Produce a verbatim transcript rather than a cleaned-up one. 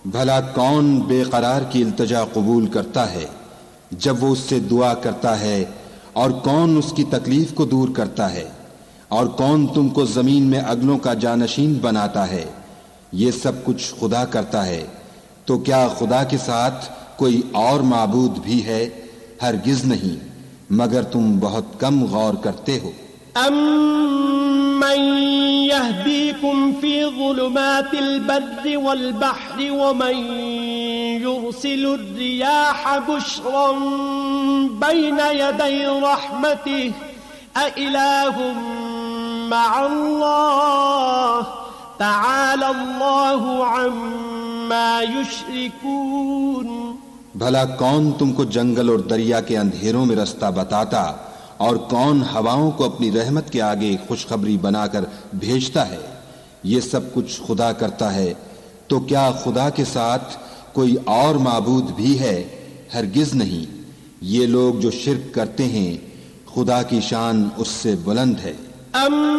بھلا کون بے قرار کی التجا قبول کرتا ہے جب وہ اس سے دعا کرتا ہے، اور کون اس کی تکلیف کو دور کرتا ہے، اور کون تم کو زمین میں اگلوں کا جانشین بناتا ہے؟ یہ سب کچھ خدا کرتا ہے، تو کیا خدا کے ساتھ کوئی اور معبود بھی ہے؟ ہرگز نہیں، مگر تم بہت کم غور کرتے ہو۔ أَمَّن يَهْدِيكُمْ فِي ظُلُمَاتِ الْبَرِّ وَالْبَحْرِ وَمَن يُرْسِلُ الرِّيَاحَ بُشْرًا بَيْنَ يَدَيْ رَحْمَتِهِ أَإِلَٰهٌ مَّعَ اللَّهِ تَعَالَى اللَّهُ عَمَّا يُشْرِكُونَ۔ بھلا کون تم کو جنگل اور دریا کے اندھیروں میں رستہ بتاتا، اور کون ہواؤں کو اپنی رحمت کے آگے خوشخبری بنا کر بھیجتا ہے؟ یہ سب کچھ خدا کرتا ہے، تو کیا خدا کے ساتھ کوئی اور معبود بھی ہے؟ ہرگز نہیں۔ یہ لوگ جو شرک کرتے ہیں، خدا کی شان اس سے بلند ہے۔